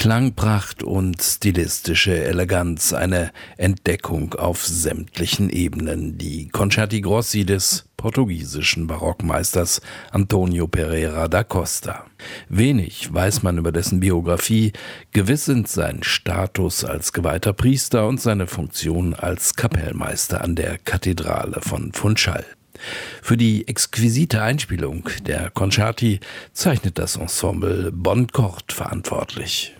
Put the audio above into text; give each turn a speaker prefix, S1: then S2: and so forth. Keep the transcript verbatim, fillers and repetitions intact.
S1: Klangpracht und stilistische Eleganz, eine Entdeckung auf sämtlichen Ebenen. Die Concerti Grossi des portugiesischen Barockmeisters Antonio Pereira da Costa. Wenig weiß man über dessen Biografie, gewiss sind sein Status als geweihter Priester und seine Funktion als Kapellmeister an der Kathedrale von Funchal. Für die exquisite Einspielung der Concerti zeichnet das Ensemble Bon Cort verantwortlich.